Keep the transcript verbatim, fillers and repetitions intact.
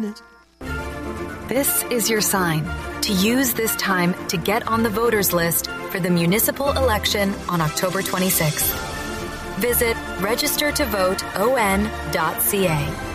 minute. This is your sign to use this time to get on the voters list for the municipal election on October twenty-sixth. Visit register to vote o n dot c a.